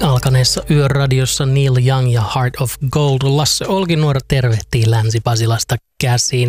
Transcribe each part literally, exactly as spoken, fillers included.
Alkaneessa Yöradiossa Neil Young ja Heart of Gold. Lasse Olkinuora tervehtii Länsi-Pasilasta käsin.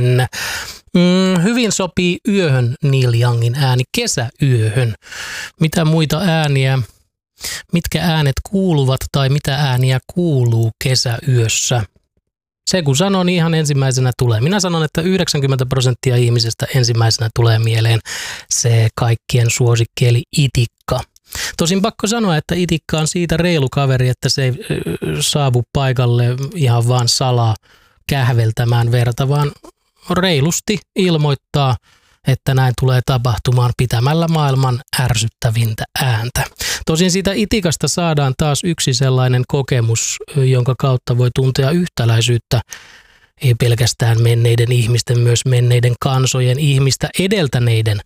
Mm, hyvin sopii yöhön Neil Youngin ääni, kesäyöhön. Mitä muita ääniä, mitkä äänet kuuluvat tai mitä ääniä kuuluu kesäyössä? Se kun sanon, niin ihan ensimmäisenä tulee. Minä sanon, että yhdeksänkymmentä prosenttia ihmisestä ensimmäisenä tulee mieleen se kaikkien suosikki eli itikka. Tosin pakko sanoa, että itikka on siitä reilu kaveri, että se ei saavu paikalle ihan vaan salaa kähveltämään verta, vaan reilusti ilmoittaa, että näin tulee tapahtumaan pitämällä maailman ärsyttävintä ääntä. Tosin siitä itikasta saadaan taas yksi sellainen kokemus, jonka kautta voi tuntea yhtäläisyyttä ei pelkästään menneiden ihmisten, myös menneiden kansojen, ihmistä edeltäneiden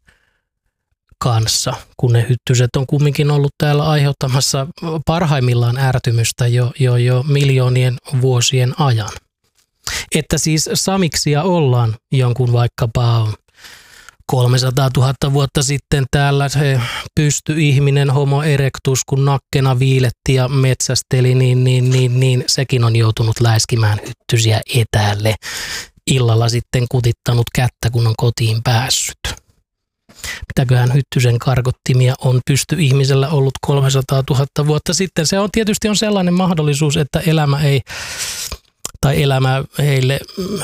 kanssa, kun ne hyttyset on kumminkin ollut täällä aiheuttamassa parhaimmillaan ärtymystä jo, jo, jo miljoonien vuosien ajan. Että siis samiksia ollaan jonkun vaikkapa kolmesataatuhatta vuotta sitten täällä se pysty-ihminen Homo erectus, kun nakkena viiletti ja metsästeli, niin, niin, niin, niin sekin on joutunut läiskimään hyttysiä etäälle. Illalla sitten kutittanut kättä, kun on kotiin päässyt. Mitäköhän hyttysen karkottimia on pysty-ihmisellä ollut kolmesataatuhatta vuotta sitten. Se on tietysti on sellainen mahdollisuus, että elämä ei, tai elämä heille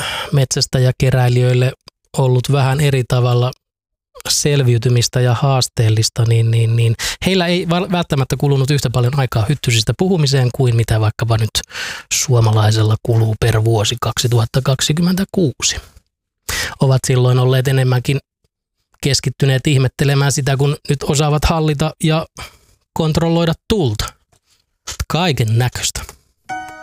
metsästäjäkeräilijöille ollut vähän eri tavalla selviytymistä ja haasteellista, niin, niin, niin heillä ei välttämättä kulunut yhtä paljon aikaa hyttysistä puhumiseen kuin mitä vaikkapa nyt suomalaisella kuluu per vuosi kaksituhattakaksikymmentäkuusi. Ovat silloin olleet enemmänkin keskittyneet ihmettelemään sitä, kun nyt osaavat hallita ja kontrolloida tulta. Kaiken näköistä.